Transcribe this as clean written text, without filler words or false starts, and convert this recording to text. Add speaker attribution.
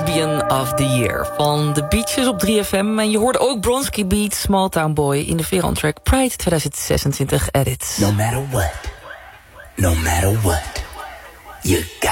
Speaker 1: Caribbean of the Year van The Beaches op 3FM. En je hoorde ook Bronski Beat, Small Town Boy in de Veron-track Pride 2026 edit.
Speaker 2: No matter what, you got